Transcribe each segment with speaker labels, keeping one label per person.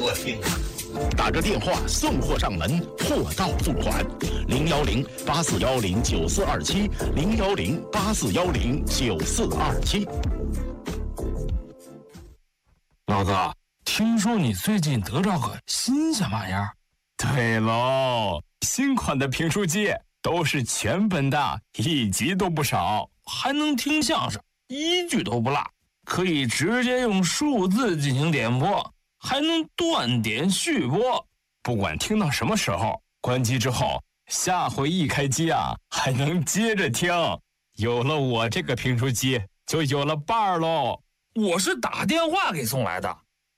Speaker 1: 我听啊！
Speaker 2: 打个电话送货上门，货到付款。010-8410-9427，010-8410-9427。
Speaker 3: 老哥，听说你最近得着个新鲜玩意儿？
Speaker 4: 对喽，新款的评书机都是全本的，1集都不少，
Speaker 3: 还能听相声，1句都不落，可以直接用数字进行点播，还能断点续播。
Speaker 4: 不管听到什么时候，关机之后，下回一开机啊，还能接着听。有了我这个评书机，就有了伴儿喽。
Speaker 3: 我是打电话给送来的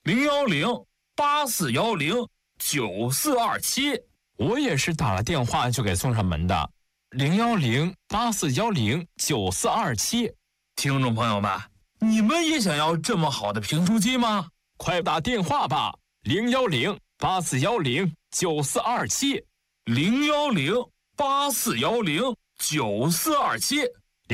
Speaker 3: ，010-8410-9427。
Speaker 4: 我也是打了电话就给送上门的，010-8410-9427。
Speaker 3: 听众朋友们，你们也想要这么好的评书机吗？
Speaker 4: 快打电话吧，010-8410-9427。
Speaker 3: 010-8410-9427。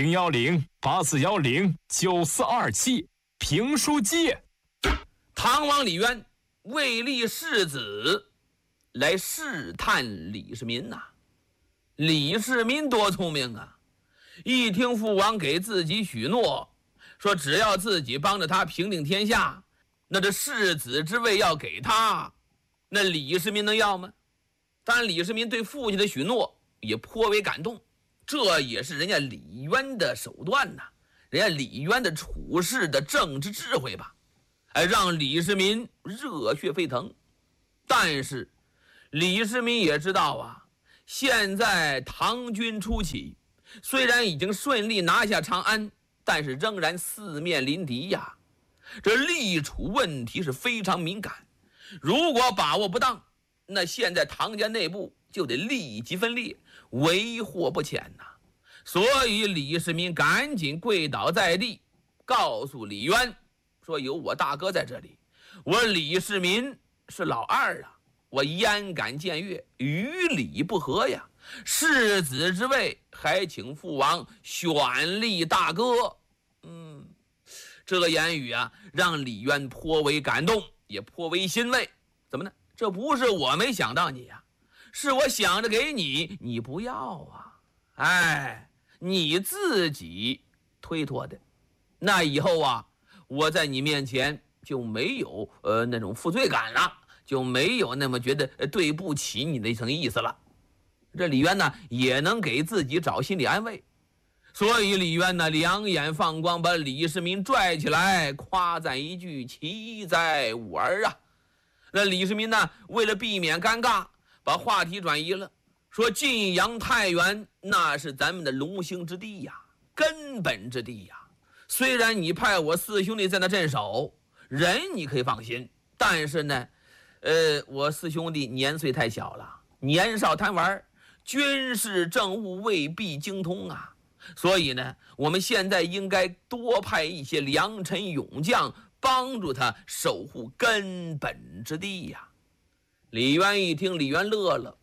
Speaker 4: 010-8410-9427。评书机。
Speaker 5: 唐王李渊为立世子来试探李世民呐。李世民多聪明啊，一听父王给自己许诺，说只要自己帮着他平定天下，那这世子之位要给他，那李世民能要吗？当然李世民对父亲的许诺也颇为感动，这也是人家李渊的手段呐，人家李渊的处事的政治智慧吧，让李世民热血沸腾。但是李世民也知道啊，现在唐军初起，虽然已经顺利拿下长安，但是仍然四面临敌呀，这立储问题是非常敏感，如果把握不当，那现在唐家内部就得立即分裂，为祸不浅呐。所以李世民赶紧跪倒在地，告诉李渊说，有我大哥在这里，我李世民是老二啊，我焉敢僭越，与理不合呀，世子之位还请父王选立大哥。这个言语啊，让李渊颇为感动，也颇为欣慰。怎么呢？这不是我没想到你啊，是我想着给你，你不要啊，你自己推脱的。那以后啊，我在你面前就没有那种负罪感了，就没有那么觉得对不起你的一层意思了。这李渊呢，也能给自己找心理安慰。所以李渊呢，两眼放光，把李世民拽起来，夸赞一句：“奇哉吾儿啊！”那李世民呢，为了避免尴尬，把话题转移了，说晋阳太原那是咱们的龙兴之地呀，根本之地呀。虽然你派我四兄弟在那镇守，人你可以放心，但是呢，我四兄弟年岁太小了，年少贪玩，军事政务未必精通啊。所以呢，我们现在应该多派一些良臣勇将，帮助他守护根本之地呀。李渊一听，李渊乐了，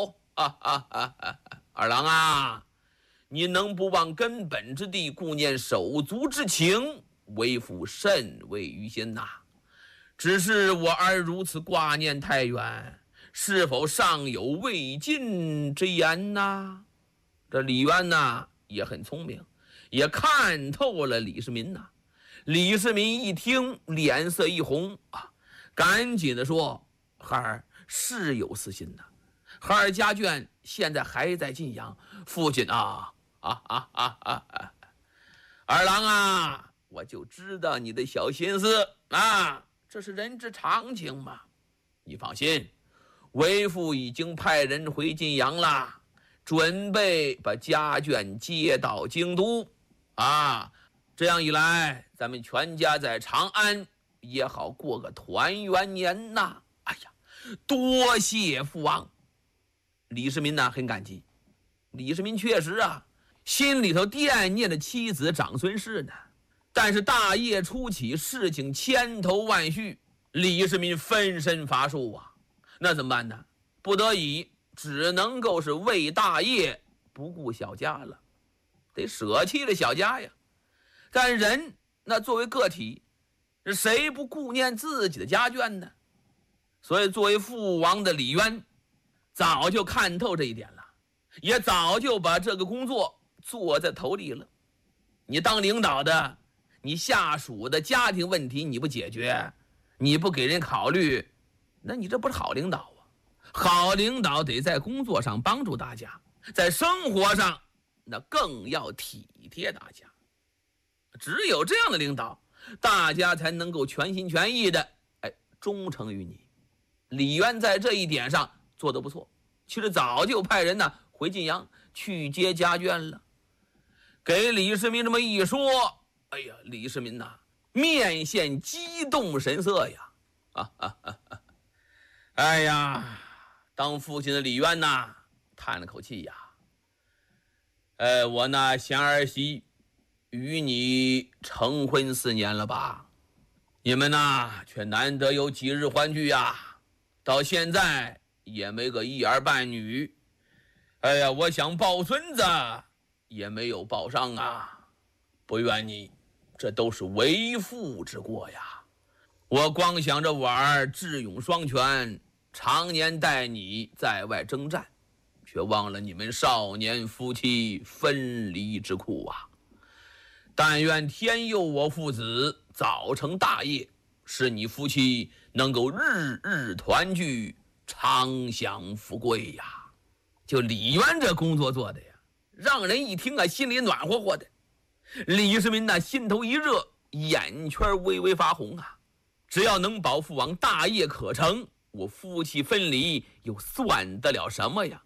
Speaker 5: 二郎啊，你能不忘根本之地，顾念手足之情，为父甚为于心呐。只是我儿如此挂念太原，是否尚有未尽之言呐？这李渊呐，也很聪明，也看透了李世民呐。李世民一听，脸色一红赶紧的说：“孩儿是有私心呐，孩儿家眷现在还在晋阳，父亲二郎啊，我就知道你的小心思啊，这是人之常情嘛。你放心，为父已经派人回晋阳了。”准备把家眷接到京都这样一来，咱们全家在长安也好过个团圆年呐。哎呀，多谢父王。李世民呢，很感激。李世民确实心里头惦念着妻子长孙氏呢，但是大业初起，事情千头万绪，李世民分身乏术那怎么办呢？不得已只能够是为大业不顾小家了，得舍弃了小家呀。但人那作为个体，谁不顾念自己的家眷呢？ 所以作为父王的李渊早就看透这一点了，也早就把这个工作做在头里了。你当领导的，你下属的家庭问题你不解决，你不给人考虑，那你这不是好领导啊。好领导得在工作上帮助大家，在生活上那更要体贴大家。只有这样的领导，大家才能够全心全意的忠诚于你。李渊在这一点上做得不错，其实早就派人呢回晋阳去接家眷了。给李世民这么一说，哎呀，李世民呐面现激动神色呀！哎呀，当父亲的李渊呐叹了口气呀。我那贤儿媳与你成婚4年了吧？你们呐却难得有几日欢聚呀，到现在也没个一儿半女。哎呀，我想抱孙子也没有抱上啊！不怨你，这都是为父之过呀。我光想着我儿智勇双全，常年带你在外征战，却忘了你们少年夫妻分离之苦啊！但愿天佑我父子早成大业，使你夫妻能够日日团聚，常享富贵呀！就李渊这工作做的呀，让人一听心里暖和和的。李世民心头一热，眼圈微微发红啊！只要能保父王大业可成，我夫妻分离又算得了什么呀？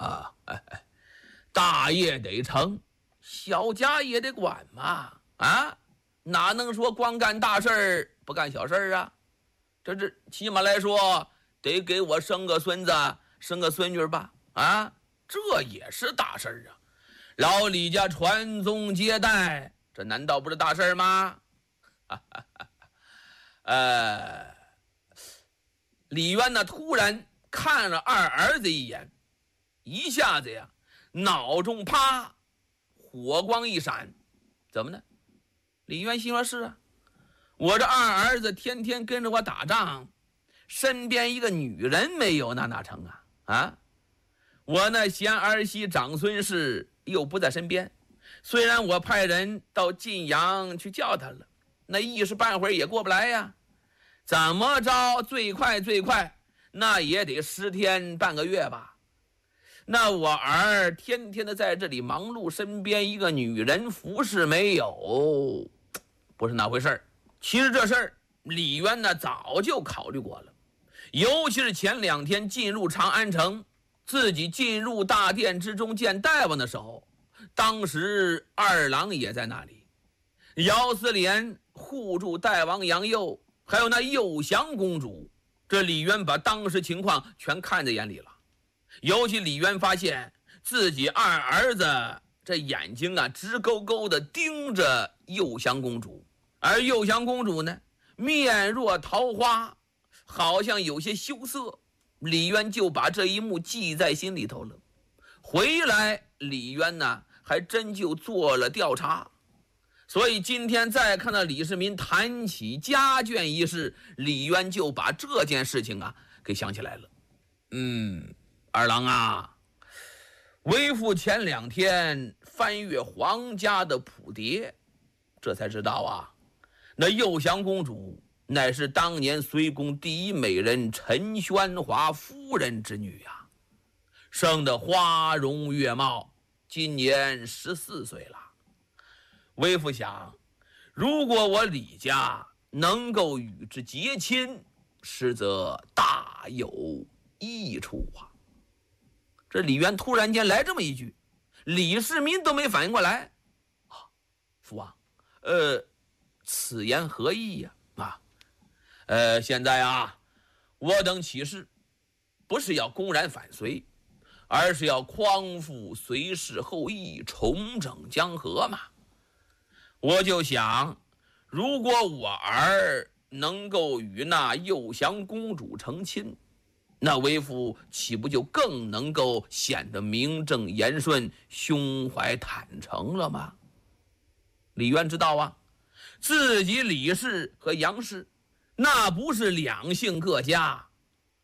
Speaker 5: 大业得成，小家也得管嘛！哪能说光干大事儿不干小事儿啊？这起码来说，得给我生个孙子，生个孙女吧？这也是大事儿啊！老李家传宗接代，这难道不是大事儿吗？李渊突然看了二儿子一眼，一下子呀，脑中啪，火光一闪。怎么呢？李渊心说：是啊，我这二儿子天天跟着我打仗，身边一个女人没有，那哪成啊？我那贤儿媳长孙氏又不在身边，虽然我派人到晋阳去叫他了，那一时半会儿也过不来呀。怎么着最快那也得10天半个月吧。那我儿天天的在这里忙碌，身边一个女人服侍没有，不是那回事儿。其实这事儿李渊早就考虑过了，尤其是前2天进入长安城，自己进入大殿之中见大王的时候，当时二郎也在那里，姚思廉护住大王杨佑，还有那佑祥公主，这李渊把当时情况全看在眼里了。尤其李渊发现自己二儿子这眼睛直勾勾的盯着佑祥公主，而佑祥公主呢面若桃花，好像有些羞涩。李渊就把这一幕记在心里头了。回来李渊还真就做了调查，所以今天再看到李世民谈起家眷一事，李渊就把这件事情给想起来了。二郎为父前2天翻阅皇家的谱牒，这才知道那佑祥公主乃是当年隋宫第一美人陈宣华夫人之女呀，生得花容月貌，今年14岁了。为父想，如果我李家能够与之结亲，实则大有益处啊。这李渊突然间来这么一句，李世民都没反应过来。父王，此言何意呀？现在我等起事，不是要公然反隋，而是要匡复隋氏后裔，重整江河嘛。我就想，如果我儿能够与那佑祥公主成亲，那为父岂不就更能够显得名正言顺，胸怀坦诚了吗？李渊知道自己李氏和杨氏那不是两姓各家，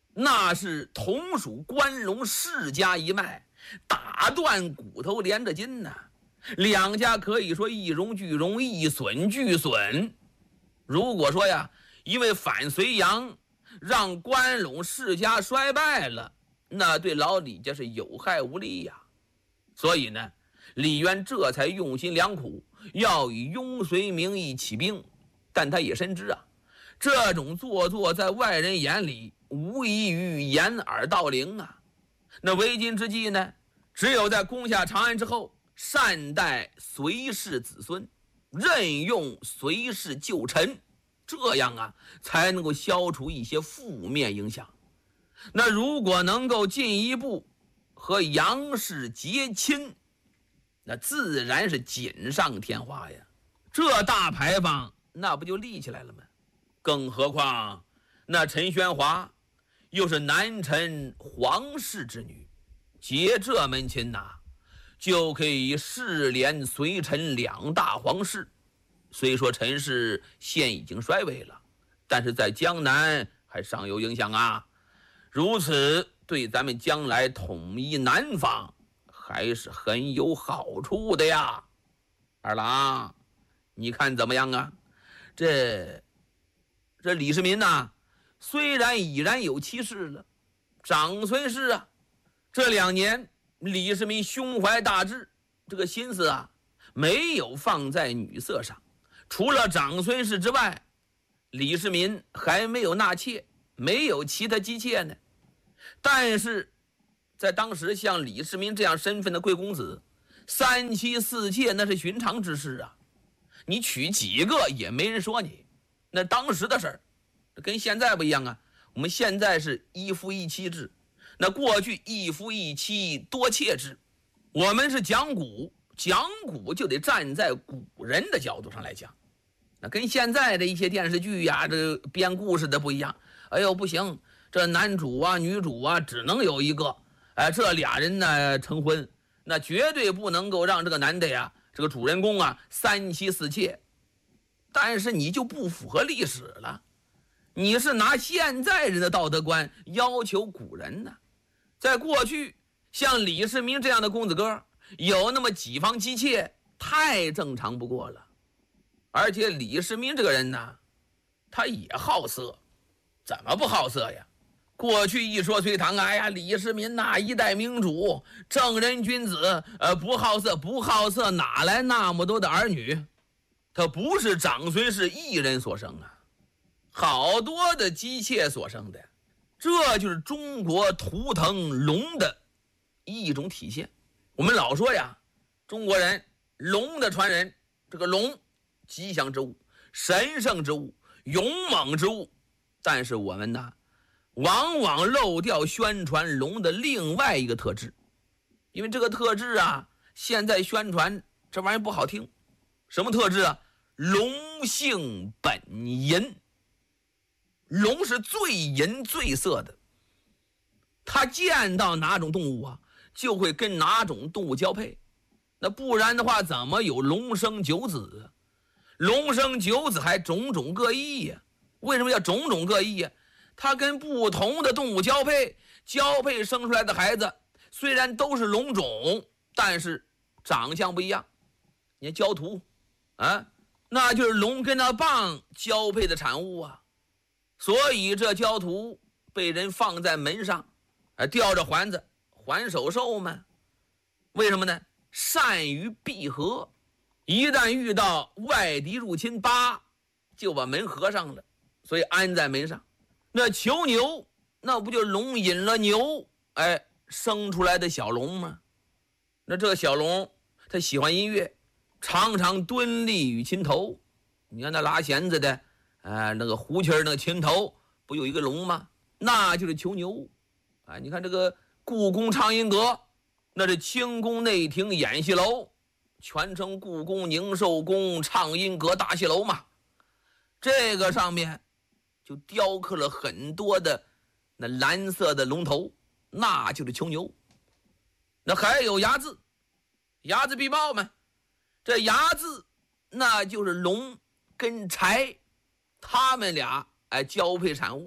Speaker 5: 那是同属关陇世家一脉，打断骨头连着筋呐。两家可以说一荣俱荣，一损俱损。如果说呀，因为反隋阳让关陇世家衰败了，那对老李家是有害无利呀。所以呢，李渊这才用心良苦，要以拥隋名义起兵。但他也深知啊，这种做作在外人眼里无异于掩耳盗铃啊。那为今之计呢，只有在攻下长安之后，善待隋氏子孙，任用隋氏旧臣，这样啊才能够消除一些负面影响。那如果能够进一步和杨氏结亲，那自然是锦上添花呀，这大牌坊那不就立起来了吗？更何况那陈宣华又是南陈皇室之女，结这门亲呐，就可以世连隋陈两大皇室。虽说陈氏现已经衰微了，但是在江南还尚有影响啊。如此对咱们将来统一南方还是很有好处的呀。二郎，你看怎么样啊？这李世民呐，虽然已然有妻室了，长孙氏啊，这2年李世民胸怀大志，这个心思啊没有放在女色上。除了长孙氏之外，李世民还没有纳妾，没有其他姬妾呢。但是在当时像李世民这样身份的贵公子，3妻4妾那是寻常之事啊，你娶几个也没人说你。那当时的事儿跟现在不一样啊，我们现在是1夫1妻制，那过去1夫1妻多妾制。我们是讲古就得站在古人的角度上来讲，那跟现在的一些电视剧呀，这编故事的不一样。哎呦不行，这男主啊女主啊只能有一个，这俩人呢成婚，那绝对不能够让这个男的呀，这个主人公啊3妻4妾。但是你就不符合历史了，你是拿现在人的道德观要求古人呢。在过去像李世民这样的公子哥有那么几房姬妾太正常不过了。而且李世民这个人呢，他也好色，怎么不好色呀？过去一说隋唐，哎呀，李世民呐，一代明主，正人君子，不好色，哪来那么多的儿女？他不是长孙氏一人所生啊，好多的姬妾所生的，这就是中国图腾龙的一种体现。我们老说呀，中国人龙的传人，这个龙吉祥之物，神圣之物，勇猛之物。但是我们呢，往往漏掉宣传龙的另外一个特质，因为这个特质啊，现在宣传这玩意儿不好听。什么特质啊？龙性本淫，龙是最淫最色的，他见到哪种动物啊，就会跟哪种动物交配。那不然的话，怎么有龙生九子啊？龙生九子还种种各异呀。为什么叫种种各异呀？它跟不同的动物交配生出来的孩子，虽然都是龙种，但是长相不一样。你看焦图啊，那就是龙跟那蚌交配的产物啊。所以这焦图被人放在门上，吊着环子，环手兽嘛。为什么呢？善于闭合，一旦遇到外敌入侵，就把门合上了，所以安在门上。那囚牛，那不就龙引了牛，生出来的小龙吗？那这小龙他喜欢音乐，常常蹲立于琴头。你看那拉弦子的，那个胡琴那个琴头不有一个龙吗？那就是囚牛。你看这个故宫畅音阁，那是清宫内廷演戏楼，全称故宫宁寿宫畅音阁大戏楼嘛。这个上面就雕刻了很多的那蓝色的龙头，那就是囚牛。那还有睚眦必报嘛，这睚眦那就是龙跟豺，他们俩交配产物。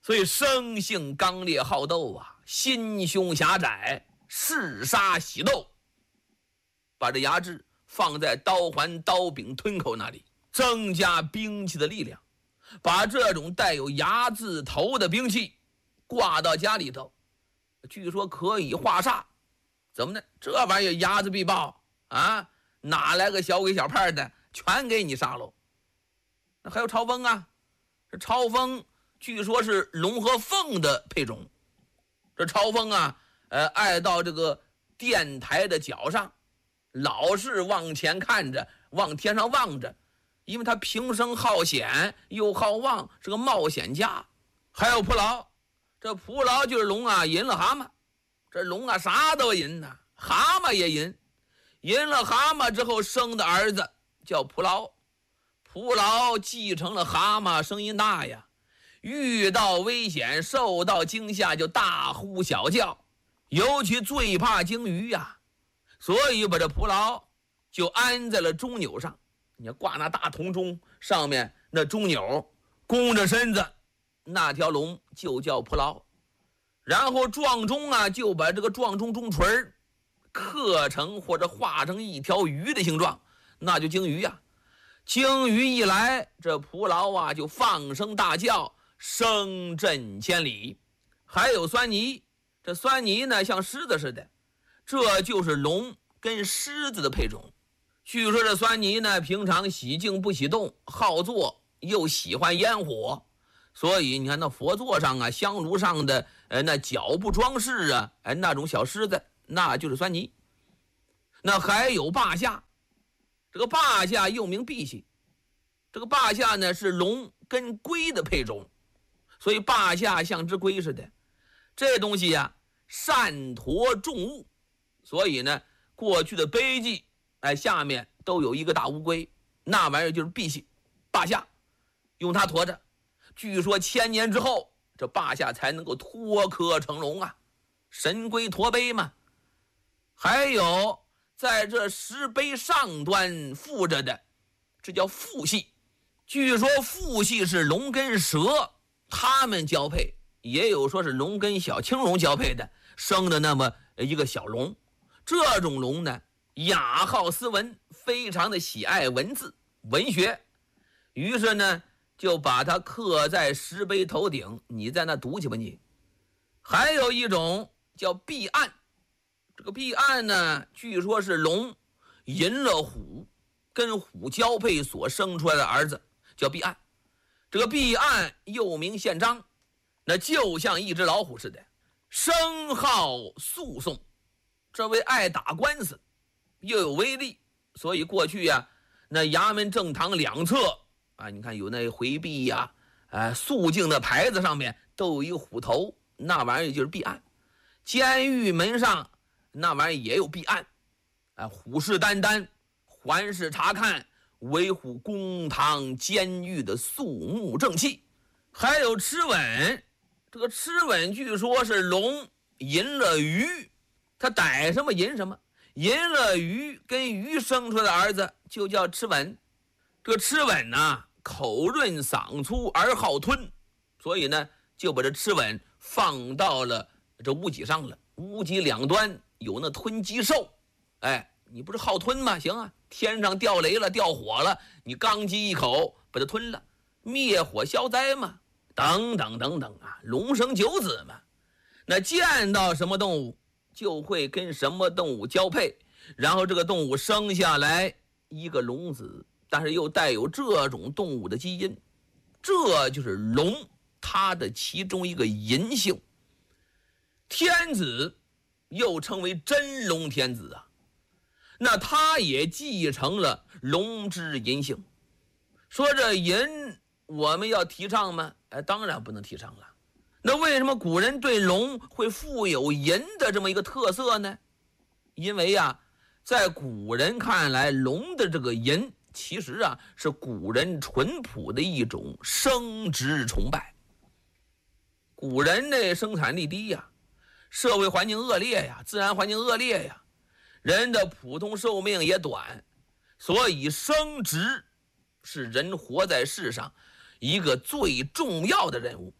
Speaker 5: 所以生性刚烈好斗啊，心胸狭窄，嗜杀喜斗，把这牙志放在刀环刀柄吞口那里，增加兵器的力量，把这种带有牙字头的兵器挂到家里头，据说可以化煞。怎么呢？这玩意儿睚眦必报啊，哪来个小鬼小派的全给你杀喽。那还有朝风啊，这朝风据说是龙和凤的配种。这朝风啊，爱到这个殿台的角上，老是往前看着，往天上望着，因为他平生好险又好望，是个冒险家。还有蒲牢，这蒲牢就是龙啊赢了蛤蟆，这龙啊啥都赢呐，蛤蟆也赢，赢了蛤蟆之后生的儿子叫蒲牢，蒲牢继承了蛤蟆，声音大呀，遇到危险受到惊吓就大呼小叫，尤其最怕鲸鱼呀，所以把这蒲牢就安在了钟钮上。你挂那大铜钟上面那钟钮，弓着身子，那条龙就叫蒲牢。然后撞钟啊，就把这个撞钟钟锤刻成或者画成一条鱼的形状，那就鲸鱼呀。鲸鱼一来，这蒲牢啊就放声大叫，声震千里。还有酸泥，这酸泥呢像狮子似的，这就是龙跟狮子的配种。据说这酸泥呢平常喜静不喜动，好坐又喜欢烟火，所以你看那佛座上啊，香炉上的那脚部装饰啊，那种小狮子那就是酸泥。那还有霸下，这个霸下又名赑屃，这个霸下呢是龙跟龟的配种，所以霸下像只龟似的。这东西呀善驮重物，所以呢过去的碑记下面都有一个大乌龟，那玩意儿就是赑屃，霸下，用它驮着。据说1000年之后，这霸下才能够脱壳成龙啊，神龟驮碑嘛。还有在这石碑上端附着的，这叫父系。据说父系是龙跟蛇它们交配，也有说是龙跟小青龙交配的，生的那么一个小龙。这种龙呢雅好斯文，非常的喜爱文字文学，于是呢就把它刻在石碑头顶，你在那读去吧你。还有一种叫赑案，这个赑案呢据说是龙赢了虎，跟虎交配所生出来的儿子叫赑案。这个赑案又名宪章，那就像一只老虎似的，生好诉讼，这位爱打官司又有威力，所以过去呀那衙门正堂两侧啊，你看有那回避呀肃静的牌子上面都有一个虎头，那玩意儿就是赑案。监狱门上那玩意儿也有赑案，虎视眈眈，环视察看，维护公堂监狱的肃穆正气。还有螭吻，这个螭吻据说是龙赢了鱼，他逮什么赢什么，赢了鱼跟鱼生出来的儿子就叫螭吻。这个螭吻呢口润嗓粗而好吞，所以呢就把这螭吻放到了这屋脊上了，屋脊两端有那吞鸡兽，你不是好吞吗？行啊，天上掉雷了掉火了，你刚击一口把它吞了，灭火消灾嘛，等等等等啊，龙生九子嘛。那见到什么动物就会跟什么动物交配，然后这个动物生下来一个龙子，但是又带有这种动物的基因，这就是龙它的其中一个银性。天子又称为真龙天子啊，那他也继承了龙之银性。说这银我们要提倡吗？当然不能提倡了。那为什么古人对龙会富有银的这么一个特色呢？因为在古人看来，龙的这个银其实是古人淳朴的一种生殖崇拜。古人的生产力低社会环境恶劣自然环境恶劣人的普通寿命也短，所以生殖是人活在世上一个最重要的任务。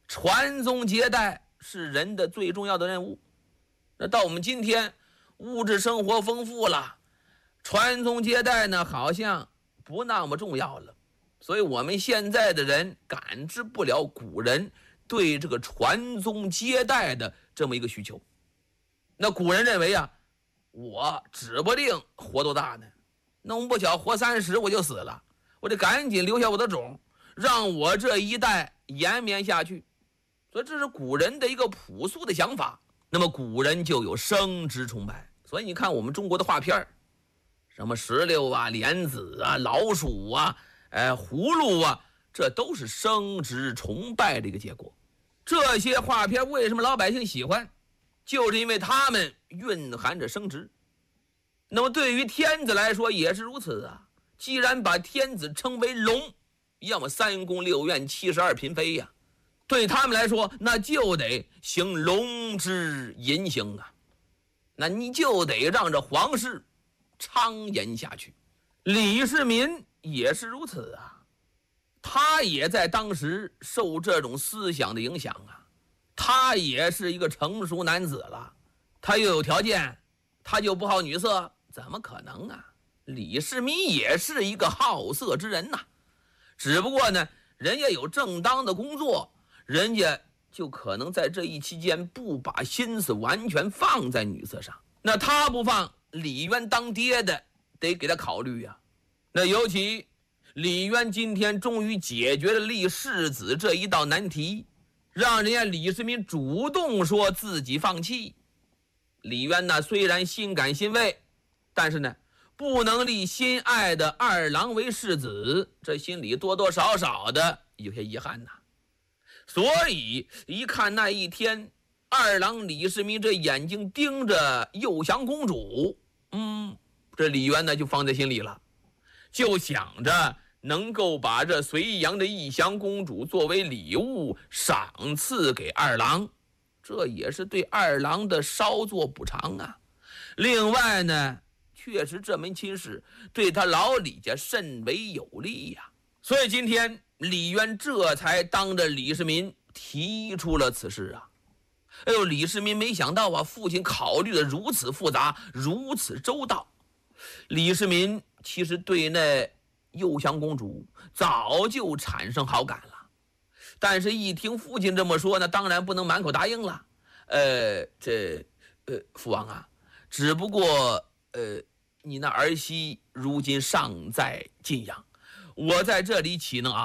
Speaker 5: 传宗接代是人的最重要的任务。那到我们今天，物质生活丰富了，传宗接代呢好像不那么重要了。所以我们现在的人感知不了古人对这个传宗接代的这么一个需求。那古人认为啊，我指不定活多大呢，弄不巧活30我就死了，我得赶紧留下我的种，让我这一代延绵下去。所以这是古人的一个朴素的想法。那么古人就有生殖崇拜，所以你看我们中国的画片，什么石榴啊、莲子啊、老鼠啊、葫芦啊，这都是生殖崇拜的一个结果。这些画片为什么老百姓喜欢？就是因为它们蕴含着生殖。那么对于天子来说也是如此啊。既然把天子称为龙，要么3宫6院72嫔妃呀，对他们来说那就得行龙之淫行啊，那你就得让这皇室昌延下去。李世民也是如此啊，他也在当时受这种思想的影响啊。他也是一个成熟男子了，他又有条件，他就不好女色？怎么可能啊？李世民也是一个好色之人呐，只不过呢，人家有正当的工作，人家就可能在这一期间不把心思完全放在女色上。那他不放，李渊当爹的得给他考虑呀。那尤其李渊今天终于解决了立世子这一道难题，让人家李世民主动说自己放弃。李渊呢，虽然心感欣慰，但是呢，不能立心爱的二郎为世子，这心里多多少少的有些遗憾呐。所以一看那一天，二郎李世民这眼睛盯着右祥公主，这李渊呢就放在心里了，就想着能够把这隋阳的义祥公主作为礼物赏赐给二郎，这也是对二郎的稍作补偿啊。另外呢，确实这门亲事对他老李家甚为有利呀。所以今天李渊这才当着李世民提出了此事啊。李世民没想到啊，父亲考虑的如此复杂，如此周到。李世民其实对那右祥公主早就产生好感了，但是一听父亲这么说呢，当然不能满口答应了。父王啊，只不过你那儿媳如今尚在晋阳，我在这里岂能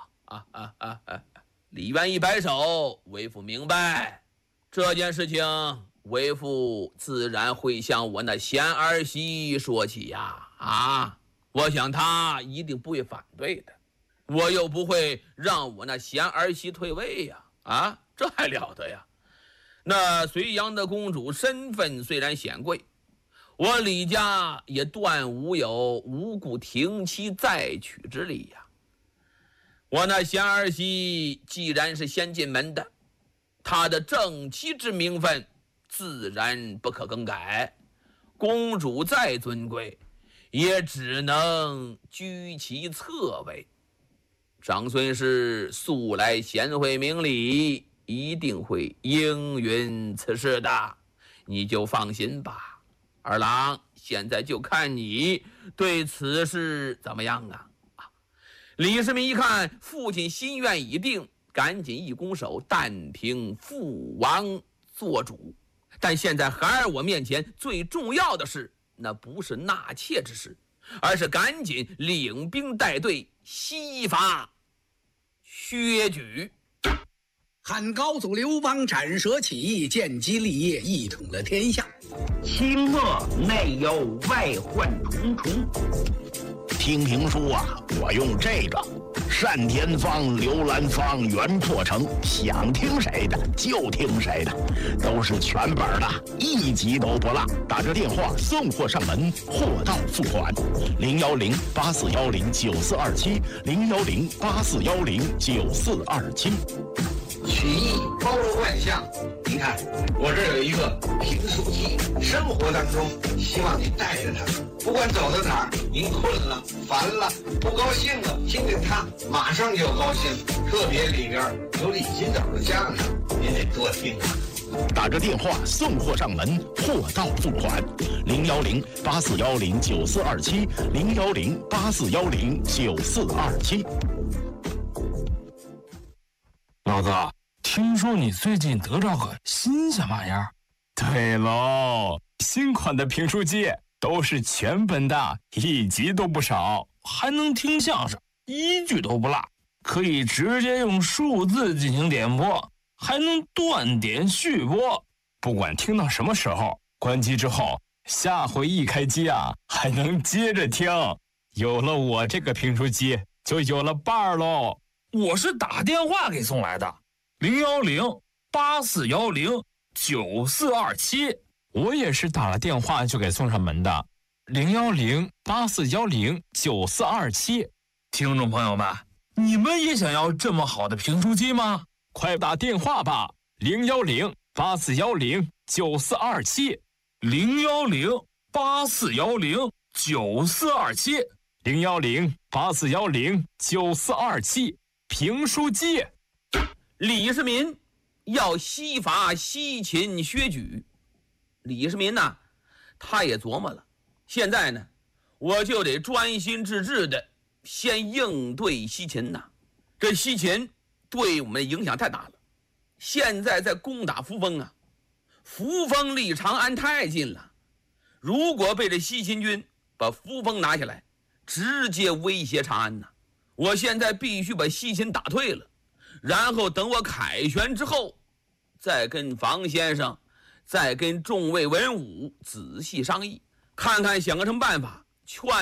Speaker 5: 李渊一摆手，为父明白这件事情，为父自然会向我那贤儿媳说起呀。我想他一定不会反对的，我又不会让我那贤儿媳退位呀。这还了得呀。那隋阳的公主身份虽然显贵，我李家也断无有无故停妻再娶之理呀。我那贤儿媳既然是先进门的，她的正妻之名分自然不可更改，公主再尊贵也只能居其侧位。长孙氏素来贤惠明理，一定会应允此事的，你就放心吧。二郎，现在就看你对此事怎么样啊？李世民一看父亲心愿已定，赶紧一拱手，但凭父王做主。但现在孩儿我面前最重要的是，那不是纳妾之事，而是赶紧领兵带队西伐薛举。
Speaker 1: 汉高祖刘邦斩蛇起义，建基立业，一统了天下。
Speaker 6: 清末内忧外患重重。
Speaker 2: 听评书啊，我用这个单田芳、刘兰芳、袁破城，想听谁的就听谁的，都是全本的，一集都不落。打这电话送货上门，货到付款。010-8410-9427，010-8410-9427。
Speaker 6: 曲艺包罗万
Speaker 7: 外向。你看，我这儿有一个评书记，生活当中希望你带着他，不管走到哪儿，您困了、烦了、不高兴了，听见他马上就高兴。特别里边有李金斗的相声，您得多听啊。
Speaker 2: 打个电话送货上门，货到付款。010-8410-9427，010-8410-9427。
Speaker 3: 老哥，听说你最近得着个新鲜玩意儿？
Speaker 4: 对喽，新款的评书机都是全本的，1集都不少，
Speaker 3: 还能听相声，1句都不落，可以直接用数字进行点播，还能断点续播。
Speaker 4: 不管听到什么时候，关机之后，下回一开机啊，还能接着听。有了我这个评书机，就有了伴儿喽。
Speaker 3: 我是打电话给送来的，010-8410-9427。
Speaker 4: 我也是打了电话就给送上门的，010-8410-9427。
Speaker 3: 听众朋友们，你们也想要这么好的评书机吗？
Speaker 4: 快打电话吧，010-8410-9427。
Speaker 3: 010-8410-9427。
Speaker 4: 010-8410-9427。评书机。
Speaker 5: 李世民要西伐西秦薛举，李世民呢，他也琢磨了，现在呢，我就得专心致志的先应对西秦呐。这西秦对我们的影响太大了，现在在攻打扶风啊，扶风离长安太近了，如果被这西秦军把扶风拿下来，直接威胁长安呐。我现在必须把西秦打退了，然后等我凯旋之后，再跟房先生，再跟众位文武仔细商议，看看想个什么办法劝